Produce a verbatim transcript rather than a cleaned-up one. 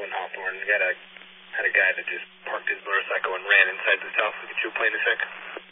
in Hawthorne. We got a, had a guy that just parked his motorcycle and ran inside the South with a two plane a sec.